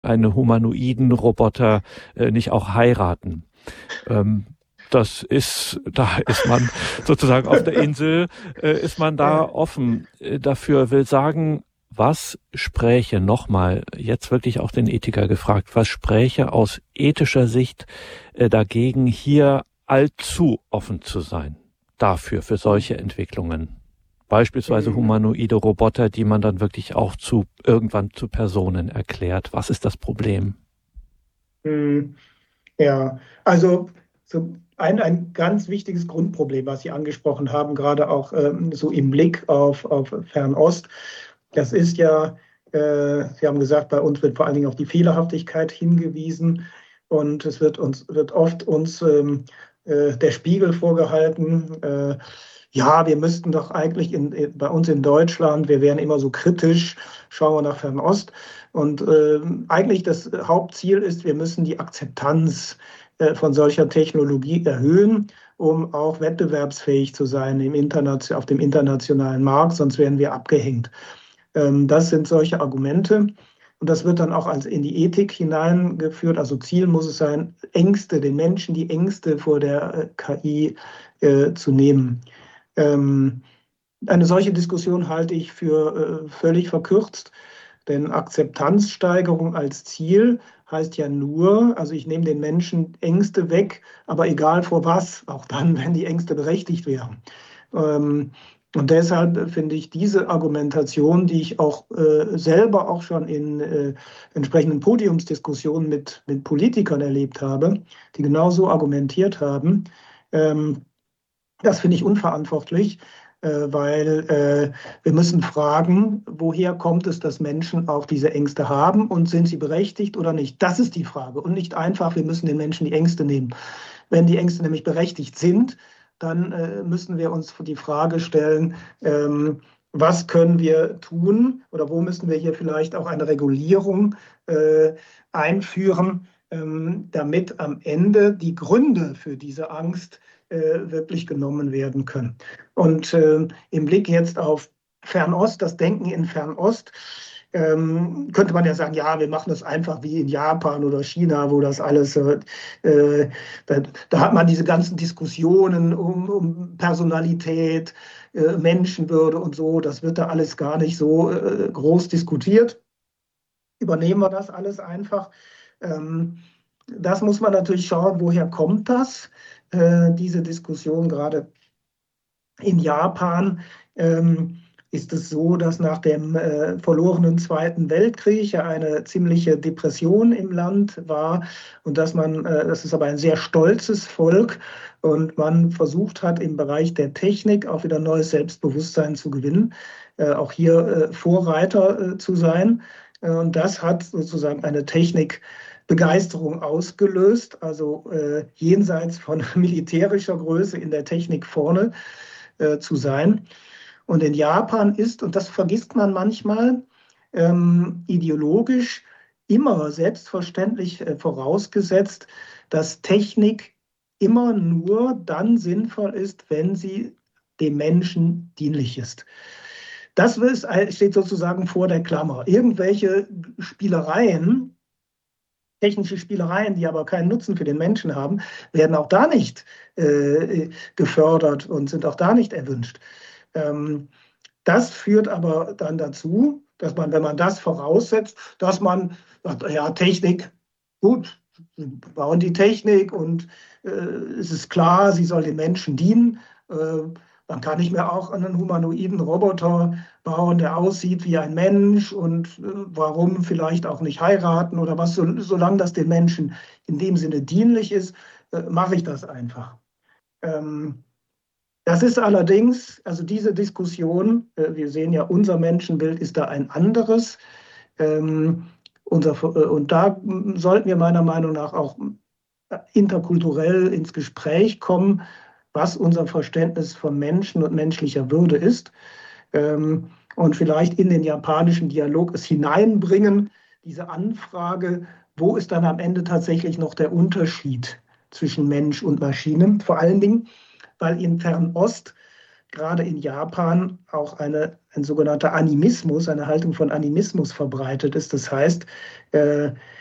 eine humanoiden Roboter nicht auch heiraten? Da ist man sozusagen auf der Insel, ist man da offen dafür, will sagen, was spräche, nochmal, jetzt wirklich auch den Ethiker gefragt, was spräche aus ethischer Sicht dagegen, hier allzu offen zu sein dafür, für solche Entwicklungen? Beispielsweise humanoide Roboter, die man dann wirklich auch irgendwann zu Personen erklärt. Was ist das Problem? Ja, also so ein ganz wichtiges Grundproblem, was Sie angesprochen haben, gerade auch so im Blick auf Fernost, das ist ja, Sie haben gesagt, bei uns wird vor allen Dingen auf die Fehlerhaftigkeit hingewiesen und es wird oft uns der Spiegel vorgehalten. Ja, wir müssten doch eigentlich bei uns in Deutschland, wir wären immer so kritisch, schauen wir nach Fernost. Und eigentlich das Hauptziel ist, wir müssen die Akzeptanz von solcher Technologie erhöhen, um auch wettbewerbsfähig zu sein auf dem internationalen Markt, sonst werden wir abgehängt. Das sind solche Argumente. Und das wird dann auch als in die Ethik hineingeführt. Also Ziel muss es sein, den Menschen die Ängste vor der KI zu nehmen. Eine solche Diskussion halte ich für völlig verkürzt, denn Akzeptanzsteigerung als Ziel heißt ja nur, also ich nehme den Menschen Ängste weg, aber egal vor was, auch dann, wenn die Ängste berechtigt wären. Und deshalb finde ich diese Argumentation, die ich auch selber auch schon in entsprechenden Podiumsdiskussionen mit Politikern erlebt habe, die genauso argumentiert haben, das finde ich unverantwortlich, weil wir müssen fragen, woher kommt es, dass Menschen auch diese Ängste haben und sind sie berechtigt oder nicht? Das ist die Frage und nicht einfach, wir müssen den Menschen die Ängste nehmen. Wenn die Ängste nämlich berechtigt sind, dann müssen wir uns die Frage stellen, was können wir tun oder wo müssen wir hier vielleicht auch eine Regulierung einführen, damit am Ende die Gründe für diese Angst wirklich genommen werden können. Und im Blick jetzt auf Fernost, das Denken in Fernost, könnte man ja sagen, ja, wir machen das einfach wie in Japan oder China, wo das alles, da hat man diese ganzen Diskussionen um Personalität, Menschenwürde und so, das wird da alles gar nicht so groß diskutiert. Übernehmen wir das alles einfach. Das muss man natürlich schauen, woher kommt das? Diese Diskussion gerade in Japan ist es so, dass nach dem verlorenen Zweiten Weltkrieg ja eine ziemliche Depression im Land war und das ist aber ein sehr stolzes Volk und man versucht hat, im Bereich der Technik auch wieder neues Selbstbewusstsein zu gewinnen, auch hier Vorreiter zu sein. Und das hat sozusagen eine Technikbegeisterung ausgelöst, also jenseits von militärischer Größe in der Technik vorne zu sein. Und in Japan ist, und das vergisst man manchmal, ideologisch immer selbstverständlich vorausgesetzt, dass Technik immer nur dann sinnvoll ist, wenn sie dem Menschen dienlich ist. Das steht sozusagen vor der Klammer. Irgendwelche Spielereien, technische Spielereien, die aber keinen Nutzen für den Menschen haben, werden auch da nicht gefördert und sind auch da nicht erwünscht. Das führt aber dann dazu, dass man, wenn man das voraussetzt, dass man sagt, ja, Technik, gut, wir bauen die Technik und es ist klar, sie soll den Menschen dienen. Dann kann ich mir auch einen humanoiden Roboter bauen, der aussieht wie ein Mensch und warum vielleicht auch nicht heiraten oder was, solange das den Menschen in dem Sinne dienlich ist, mache ich das einfach. Das ist allerdings, also diese Diskussion, wir sehen ja, unser Menschenbild ist da ein anderes. Und da sollten wir meiner Meinung nach auch interkulturell ins Gespräch kommen, was unser Verständnis von Menschen und menschlicher Würde ist. Und vielleicht in den japanischen Dialog es hineinbringen, diese Anfrage, wo ist dann am Ende tatsächlich noch der Unterschied zwischen Mensch und Maschine? Vor allen Dingen, weil in Fernost gerade in Japan auch ein sogenannter Animismus, eine Haltung von Animismus verbreitet ist. Das heißt,